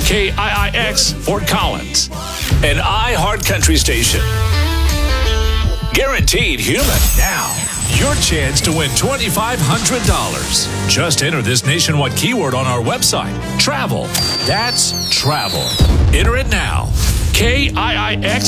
KIIX Fort Collins, an iHeart Country station. Guaranteed human. Now, your chance to win $2,500. Just enter this nationwide keyword on our website. Travel. That's travel. Enter it now. KIIX